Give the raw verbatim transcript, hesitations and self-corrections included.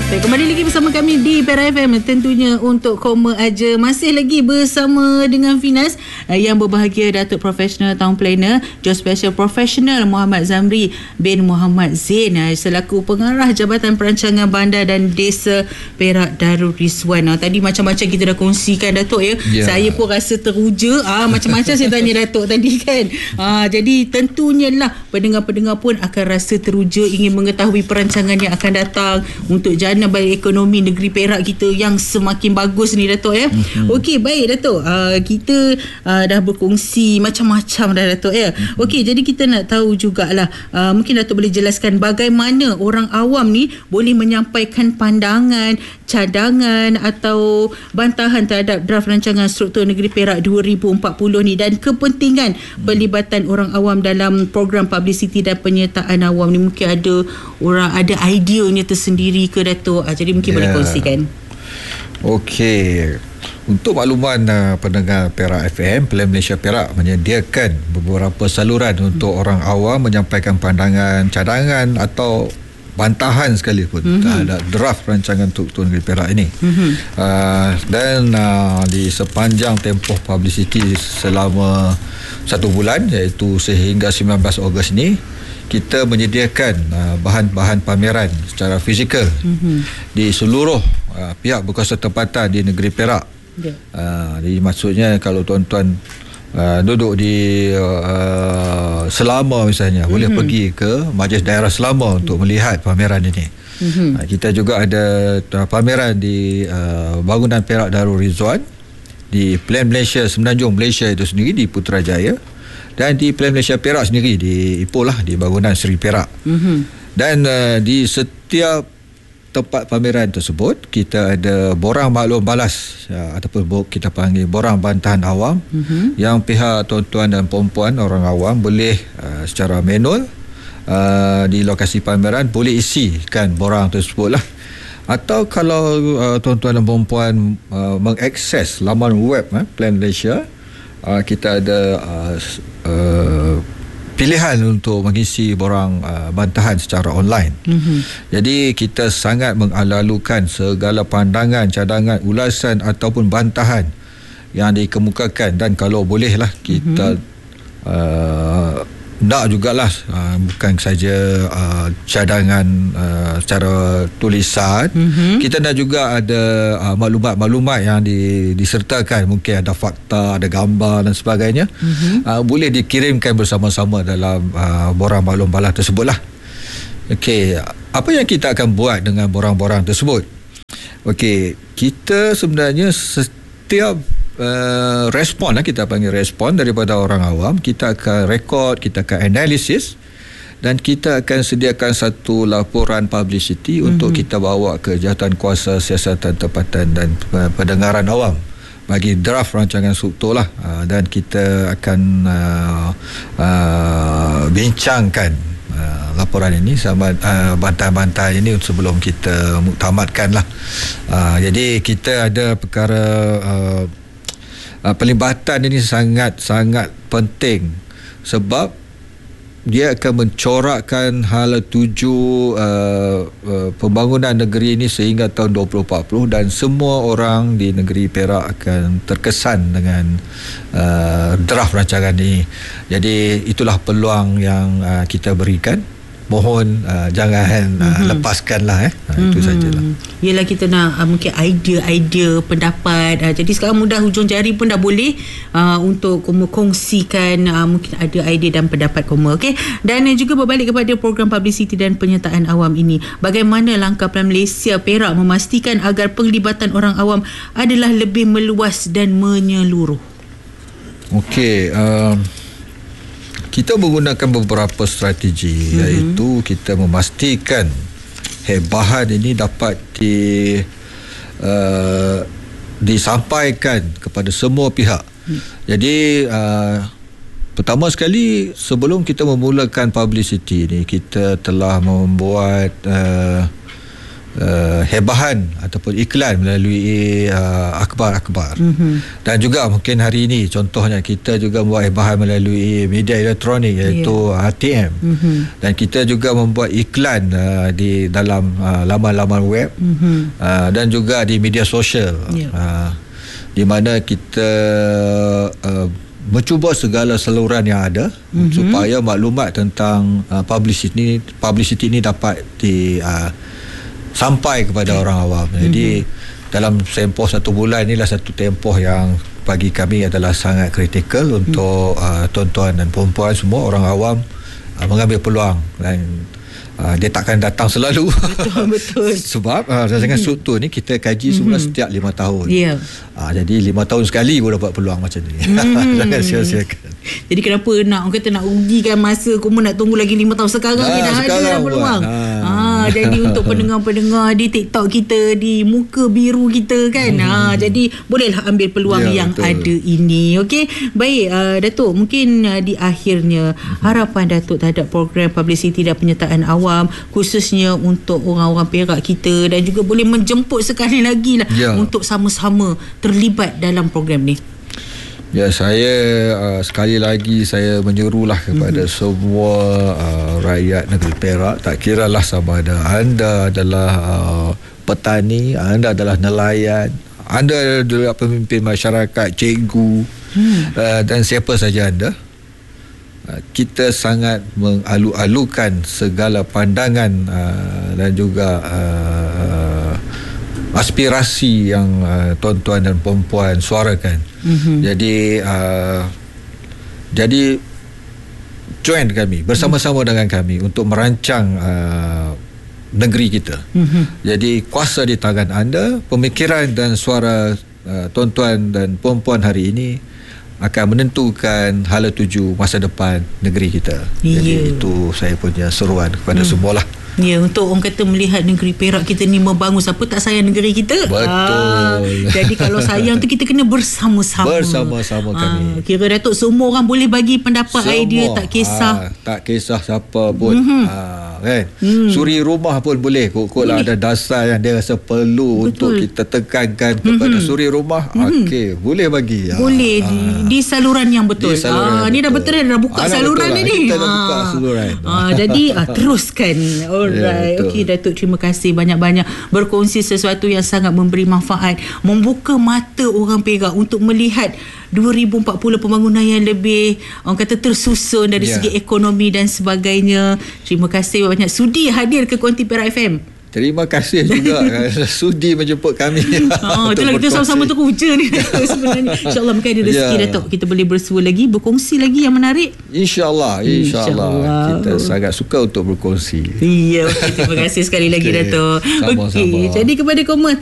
Baik, kembali lagi bersama kami di Perak F M. Tentunya untuk Koma Aja masih lagi bersama dengan Finas, yang berbahagia Datuk Profesional Town Planner, Geospatial Profesional Muhammad Zamri bin Muhammad Zain selaku pengarah Jabatan Perancangan Bandar dan Desa Perak Darul Rizwan. Tadi macam-macam kita dah kongsikan, Datuk, ya. Yeah. Saya pun rasa teruja. Ah, macam-macam saya tanya Datuk tadi kan. Ah, jadi tentunya lah pendengar-pendengar pun akan rasa teruja ingin mengetahui perancangan yang akan datang untuk jana bagi ekonomi negeri Perak kita yang semakin bagus ni, Datuk, ya. Mm-hmm. Okey, baik, Datuk. Uh, kita uh, dah berkongsi macam-macam dah, Datuk, ya. Mm-hmm. Okey, jadi kita nak tahu jugalah, uh, mungkin Datuk boleh jelaskan bagaimana orang awam ni boleh menyampaikan pandangan, cadangan atau bantahan terhadap draft rancangan struktur negeri Perak dua ribu empat puluh ni, dan kepentingan pelibatan orang awam dalam program publicity dan penyertaan awam ni. Mungkin ada orang ada ideanya tersendiri ke, Datuk? Ah, jadi mungkin yeah. boleh kongsikan. Okey. Untuk makluman uh, pendengar Perak F M, Plan Malaysia Perak menyediakan beberapa saluran hmm. untuk orang awam menyampaikan pandangan, cadangan atau bantahan sekalipun mm-hmm. terhadap draft rancangan struktur negeri Perak ini. Mm-hmm. Uh, dan uh, di sepanjang tempoh publicity selama satu bulan, iaitu sehingga sembilan belas Ogos ini, kita menyediakan uh, bahan-bahan pameran secara fizikal mm-hmm. di seluruh uh, pihak berkuasa tempatan di negeri Perak. Yeah. Uh, jadi maksudnya kalau tuan-tuan Uh, duduk di uh, Selama misalnya, mm-hmm. boleh pergi ke Majlis Daerah Selama untuk melihat pameran ini. Mm-hmm. Uh, kita juga ada uh, pameran di uh, bangunan Perak Darul Rizwan, di Plan Malaysia Semenanjung Malaysia itu sendiri di Putrajaya, dan di Plan Malaysia Perak sendiri di Ipoh lah, di bangunan Seri Perak. Mm-hmm. Dan uh, di setiap tempat pameran tersebut kita ada borang maklum balas, ya, ataupun kita panggil borang bantahan awam, mm-hmm. yang pihak tuan-tuan dan puan-puan orang awam boleh uh, secara manual uh, di lokasi pameran boleh isikan borang tersebut lah. Atau kalau uh, tuan-tuan dan puan-puan uh, mengakses laman web uh, Plan Malaysia, uh, kita ada uh, uh, pilihan untuk mengisi borang uh, bantahan secara online. Mm-hmm. Jadi kita sangat mengalalukan segala pandangan, cadangan, ulasan ataupun bantahan yang dikemukakan, dan kalau bolehlah kita mm-hmm. uh, nak jugalah uh, bukan saja uh, cadangan uh, secara tulisan, mm-hmm. kita nak juga ada uh, maklumat-maklumat yang di, disertakan, mungkin ada fakta, ada gambar dan sebagainya, mm-hmm. uh, boleh dikirimkan bersama-sama dalam uh, borang maklum balas tersebutlah. Okey, apa yang kita akan buat dengan borang-borang tersebut? Okey, kita sebenarnya setiap Uh, respon lah, kita panggil respon daripada orang awam, kita akan rekod, kita akan analisis, dan kita akan sediakan satu laporan publicity mm-hmm. untuk kita bawa ke Jawatankuasa Siasatan Tempatan dan uh, Pendengaran Awam bagi draft rancangan struktur lah, uh, dan kita akan uh, uh, bincangkan uh, laporan ini sama uh, bantahan-bantahan ini sebelum kita muktamadkan lah. Uh, jadi kita ada perkara uh, Uh, pelibatan ini sangat-sangat penting sebab dia akan mencorakkan hala tuju uh, uh, pembangunan negeri ini sehingga tahun dua ribu empat puluh, dan semua orang di negeri Perak akan terkesan dengan uh, draft rancangan ini. Jadi itulah peluang yang uh, kita berikan. Mohon uh, jangan uh, mm-hmm. lepaskanlah eh. Uh, mm-hmm. Itu sajalah. Yelah, kita nak uh, mungkin idea-idea, pendapat. Uh, jadi sekarang mudah hujung jari pun dah boleh uh, untuk kongsikan uh, mungkin ada idea dan pendapat Koma. Okey. Dan uh, juga berbalik kepada program publicity dan penyertaan awam ini. Bagaimana langkah Plan Malaysia Perak memastikan agar penglibatan orang awam adalah lebih meluas dan menyeluruh? Okey, uh... kita menggunakan beberapa strategi, mm-hmm. iaitu kita memastikan hebahan ini dapat di uh, disampaikan kepada semua pihak. Mm. Jadi uh, pertama sekali, sebelum kita memulakan publicity ini, kita telah membuat uh, uh, hebahan ataupun iklan melalui uh, akhbar-akhbar. Mm-hmm. Dan juga mungkin hari ini contohnya kita juga membuat hebahan melalui media elektronik iaitu yeah. R T M. Mm-hmm. Dan kita juga membuat iklan uh, di dalam uh, laman-laman web, mm-hmm. uh, dan juga di media sosial. Yeah. Uh, di mana kita uh, mencuba segala saluran yang ada, mm-hmm. supaya maklumat tentang uh, publicity ini publicity ini dapat di uh, sampai kepada okay. orang awam. Jadi mm-hmm. dalam tempoh satu bulan inilah satu tempoh yang bagi kami adalah sangat kritikal mm-hmm. untuk uh, tuan-tuan dan puan-puan semua orang awam uh, mengambil peluang, dan Uh, dia takkan datang selalu. Betul, betul. Sebab uh, dengan mm-hmm. struktur ni kita kaji semula mm-hmm. setiap lima tahun. Yeah. Uh, jadi lima tahun sekali boleh dapat peluang macam ni. Mm-hmm. Jangan sia-siakan. Jadi kenapa nak orang kata nak rugikan masa, kamu nak tunggu lagi lima tahun sekarang nah, kita ada peluang. Ha. Ha, jadi untuk pendengar-pendengar di TikTok kita, di muka biru kita kan. Hmm. Ha, jadi bolehlah ambil peluang ya, yang betul. Ada ini. Okey. Baik uh, Datuk, mungkin uh, di akhirnya hmm. harapan Datuk terhadap program publicity dan penyertaan awam khususnya untuk orang-orang Perak kita, dan juga boleh menjemput sekali lagi lah ya. Untuk sama-sama terlibat dalam program ni. Ya, saya uh, sekali lagi saya menyerulah kepada mm-hmm. semua uh, rakyat negeri Perak, tak kiralah sama ada anda adalah uh, petani, anda adalah nelayan, anda adalah pemimpin masyarakat, cikgu, hmm. uh, dan siapa saja anda, uh, kita sangat mengalu-alukan segala pandangan uh, dan juga uh, aspirasi yang uh, tuan-tuan dan puan-puan suarakan. Mm-hmm. Jadi uh, jadi join kami, bersama-sama mm-hmm. dengan kami untuk merancang uh, negeri kita. Mm-hmm. Jadi kuasa di tangan anda, pemikiran dan suara uh, tuan-tuan dan puan-puan hari ini akan menentukan hala tuju masa depan negeri kita. Yeah. Jadi itu saya punya seruan kepada mm. semualah. Ya, untuk orang kata melihat negeri Perak kita ni membangun, siapa tak sayang negeri kita? Betul. Ah, jadi kalau sayang tu kita kena bersama-sama. Bersama-sama kami. Ah, kira Datuk semua orang boleh bagi pendapat, semua. Idea, tak kisah. Ah, tak kisah siapa pun. Mm-hmm. Ah, kan? Mm. Suri rumah pun boleh. Kok-koklah ada dasar yang dia rasa perlu. Betul. Untuk kita tekankan kepada mm-hmm. suri rumah. Mm-hmm. Okey, boleh bagi. Boleh ah. di, di saluran yang betul. Di saluran ah, yang ni dah betul dah buka ah, saluran ni. Kita dah buka saluran. Ah, jadi ah, teruskan. Alright. Ya, okey Datuk, terima kasih banyak-banyak berkongsi sesuatu yang sangat memberi manfaat, membuka mata orang Perak untuk melihat dua ribu empat puluh pembangunan yang lebih orang kata tersusun dari ya. Segi ekonomi dan sebagainya. Terima kasih banyak sudi hadir ke Konti Perak F M. Terima kasih juga sudi menjemput kami. Oh, itulah kita sama-sama terkuja ni sebenarnya. InsyaAllah mungkin ada rezeki ya. Datuk, kita boleh bersua lagi, berkongsi lagi yang menarik. InsyaAllah, insyaAllah. Insya kita sangat suka untuk berkongsi. Ya, okay, terima kasih sekali lagi okay. Datuk. Sama-sama. Okay, jadi kepada Komer